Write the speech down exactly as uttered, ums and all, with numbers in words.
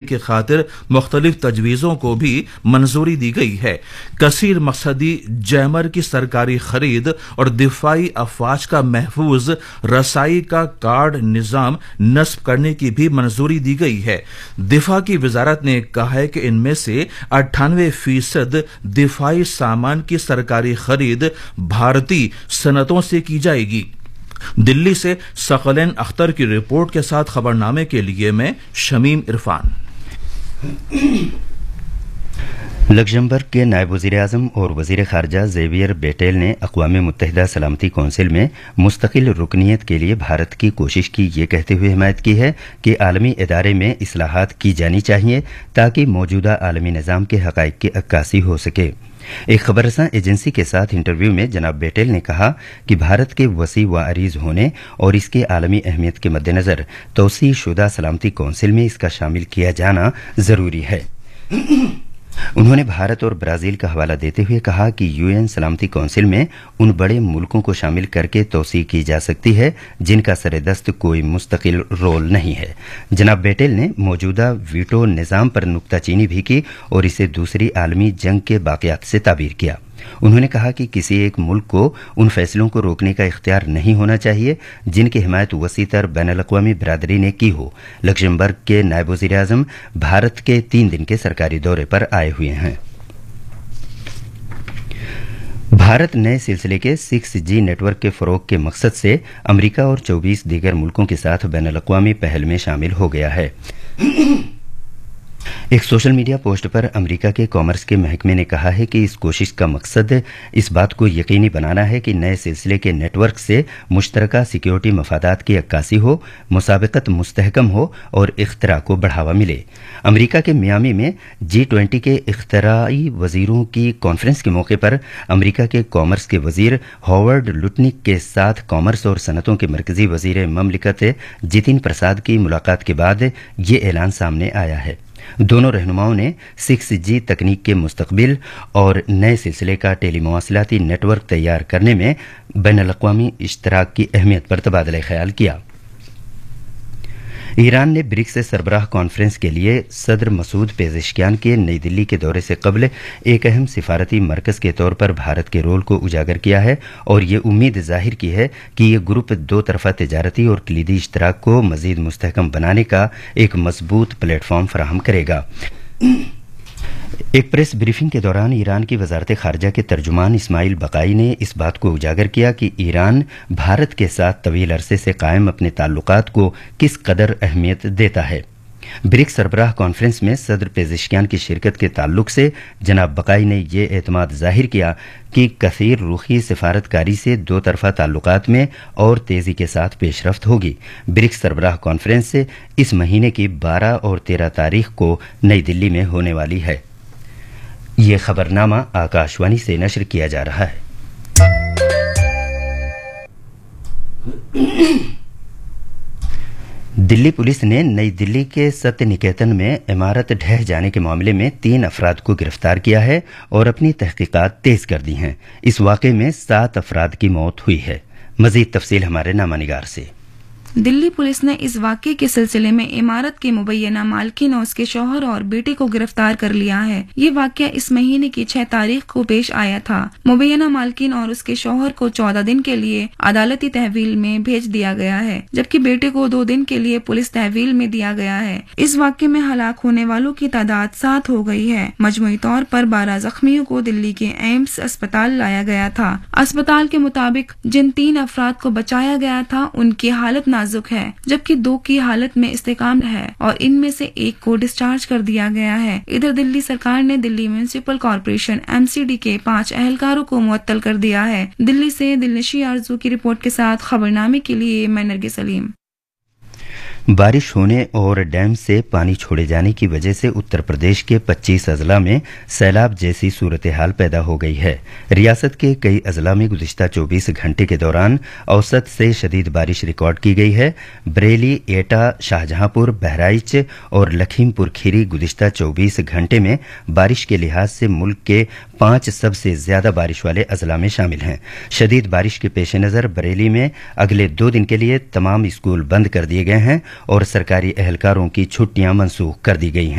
की खातिर मुख्तलिफ तजवीज़ों को भी मंजूरी दी गई है। कसीर मकसदी जैमर की सरकारी खरीद और दिफाई अफवाज का महफूज रसाई का कार्ड निज़ाम नस्ब करने की भी मंजूरी दी गई है। दिफा की वजारत ने कहा है कि इनमें से अट्ठानवे फीसद दिफाई सामान की सरकारी खरीद भारतीय सनतों से की जाएगी। दिल्ली से सकलैन अख्तर की रिपोर्ट के साथ खबरनामे के लिए मैं शमीम इरफान। लग्जमबर्ग के नायब वज़ीर आज़म और वज़ीर ख़ारजा ज़ेवियर बेटेल ने अक़वाम मुत्तहिदा सलामती कौंसिल में मुस्तकिल रुकनियत के लिए भारत की कोशिश की ये कहते हुए हिमायत की है कि आलमी इदारे में इस्लाहात की जानी चाहिए ताकि मौजूदा आलमी निज़ाम के हक़ाइक़ की अक्कासी हो सके। एक खबरसां एजेंसी के साथ इंटरव्यू में जनाब बेटेल ने कहा कि भारत के वसी व अरीज होने और इसके आलमी अहमियत के मद्देनज़र तौसीह शुदा सलामती कौंसिल में इसका शामिल किया जाना ज़रूरी है। उन्होंने भारत और ब्राजील का हवाला देते हुए कहा कि यूएन सलामती कौंसिल में उन बड़े मुल्कों को शामिल करके तौसीह की जा सकती है जिनका सरेदस्त कोई मुस्तकिल रोल नहीं है। जनाब बेटेल ने मौजूदा वीटो निज़ाम पर नुक्ताचीनी भी की और इसे दूसरी आलमी जंग के बाक़ियात से ताबीर किया। उन्होंने कहा कि किसी एक मुल्क को उन फैसलों को रोकने का इख्तियार नहीं होना चाहिए जिनकी हिमायत वसीतर बैनुल-अक़वामी बिरादरी ने की हो। लक्ज़मबर्ग के नायब वज़ीर आज़म भारत के तीन दिन के सरकारी दौरे पर आए हुए हैं। भारत नए सिलसिले के सिक्स जी नेटवर्क के फ़रोग़ के मकसद से अमरीका और चौबीस दीगर मुल्कों के साथ बैनुल-अक़वामी पहल में शामिल हो गया है। एक सोशल मीडिया पोस्ट पर अमेरिका के कॉमर्स के महकमे ने कहा है कि इस कोशिश का मकसद इस बात को यकीनी बनाना है कि नए सिलसिले के नेटवर्क से मुश्तरका सिक्योरिटी मफादात की अक्कासी हो, मुसाबकत मुस्तहकम हो और इख्तरा को बढ़ावा मिले। अमेरिका के मियामी में जी ट्वेंटी के इख्तराई वजीरों की कॉन्फ्रेंस के मौके पर अमेरिका के कॉमर्स के वजीर हॉवर्ड लुटनिक के साथ कॉमर्स और सनतों के मरकजी वजीर ममलिकत जितिन प्रसाद की मुलाकात के बाद ये ऐलान सामने आया है। दोनों रहनुमाओं ने सिक्स जी तकनीक के मुस्तकबिल और नए सिलसिले का टेलीमवासिलाती नेटवर्क तैयार करने में बैनुल-अक़वामी इश्तराक की अहमियत पर तबादला ख्याल किया। ईरान ने ब्रिक्स सरबराह कॉन्फ्रेंस के लिए सदर मसूद पेज़ेशकियान के नई दिल्ली के दौरे से कबल एक अहम सिफारती मरकज के तौर पर भारत के रोल को उजागर किया है और ये उम्मीद जाहिर की है कि ये ग्रुप दो तरफा तिजारती और कलीदी इश्तराक को मजीद मुस्तहकम बनाने का एक मजबूत प्लेटफॉर्म फराहम करेगा। एक प्रेस ब्रीफिंग के दौरान ईरान की वजारत खारजा के तर्जुमान इस्माइल बकाई ने इस बात को उजागर किया कि ईरान भारत के साथ तवील अरसे से कायम अपने ताल्लुकात को किस कदर अहमियत देता है। ब्रिक्स सरबराह कॉन्फ्रेंस में सदर पेज़ेशकियान की शिरकत के ताल्लुक से जनाब बकाई ने यह एतमाद जाहिर किया कि कसीर रुखी सिफारतकारी से दो तरफा ताल्लुकात में और तेजी के साथ पेशरफ्त होगी। ब्रिक्स सरबराह कॉन्फ्रेंस से इस महीने की बारह और तेरह तारीख को नई दिल्ली में होने वाली है। ये खबरनामा आकाशवाणी से नश्र किया जा रहा है। दिल्ली पुलिस ने नई दिल्ली के सत्य निकेतन में इमारत ढह जाने के मामले में तीन अफराद को गिरफ्तार किया है और अपनी तहकीकात तेज कर दी हैं। इस वाक़े में सात अफराद की मौत हुई है। मजीद तफसील हमारे नामानिगार से। दिल्ली पुलिस ने इस वाक़े के सिलसिले में इमारत के मुबैना मालकिन और उसके शौहर और बेटे को गिरफ्तार कर लिया है। ये वाक़या इस महीने की छह तारीख को पेश आया था। मुबैना मालकिन और उसके शौहर को चौदह दिन के लिए अदालती तहवील में भेज दिया गया है, जबकि बेटे को दो दिन के लिए पुलिस तहवील में दिया गया है। इस वाक़े में हलाक होने वालों की तादाद सात हो गई है। मजमूई तौर पर बारह जख्मियों को दिल्ली के एम्स अस्पताल लाया गया था। अस्पताल के मुताबिक जिन तीन अफराद को बचाया गया था उनकी हालत नाजुक है, जबकि दो की हालत में इस्तेकाम है और इनमें से एक को डिस्चार्ज कर दिया गया है। इधर दिल्ली सरकार ने दिल्ली म्युनिसिपल कॉर्पोरेशन एमसीडी के पांच अहलकारों को मुअत्तल कर दिया है। दिल्ली से दिलनशी आरजू की रिपोर्ट के साथ खबरनामे के लिए मैं नरगिस सलीम। बारिश होने और डैम से पानी छोड़े जाने की वजह से उत्तर प्रदेश के पच्चीस अजला में सैलाब जैसी सूरत हाल पैदा हो गई है। रियासत के कई अजला में गुज़िश्ता चौबीस घंटे के दौरान औसत से शदीद बारिश रिकॉर्ड की गई है। बरेली, एटा, शाहजहांपुर, बहराइच और लखीमपुर खीरी गुज़िश्ता चौबीस घंटे में बारिश के लिहाज से मुल्क के पांच सबसे ज्यादा बारिश वाले अजला में शामिल हैं। शदीद बारिश के पेश नज़र बरेली में अगले दो दिन के लिए तमाम स्कूल बंद कर दिए गए हैं और सरकारी एहलकारों की छुट्टियां मनसूख कर दी गई हैं।